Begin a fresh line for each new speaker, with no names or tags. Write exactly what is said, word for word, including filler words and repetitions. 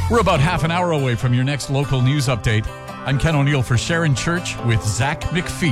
We're about half an hour away from your next local news update. I'm Ken O'Neill for Sharon Church with Zach McPhee.